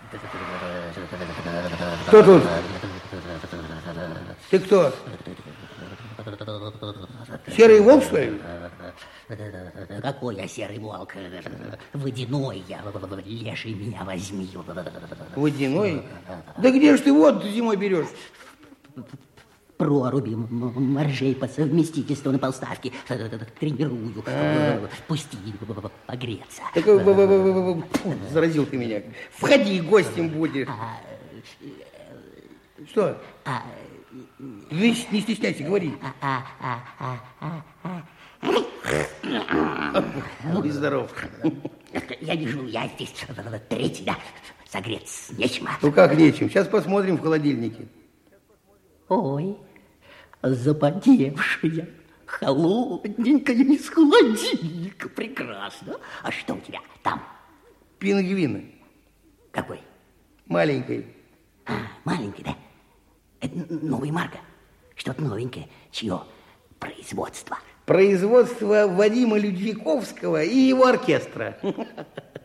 Кто тут? Ты кто? Серый волк, что ли? Какой я серый волк? Водяной я. Леший меня возьми. Водяной? Да где же ты воду зимой берешь? Проруби моржей по совместительству на полставке тренирую. Пусти погреться. Так, заразил ты меня. Входи, гостем будешь. Что? Не стесняйся, говори. Будь здоров. Я вижу, я здесь третий, да? Согреться нечем. Ну как нечем? Сейчас посмотрим в холодильнике. Ой, запотевшая, холодненькая из холодильника. Прекрасно. А что у тебя там? Пингвины. Какой? Маленький. Маленький, да? Это новая марка. Что-то новенькое. Чье производство? Производство Вадима Людвиковского и его оркестра.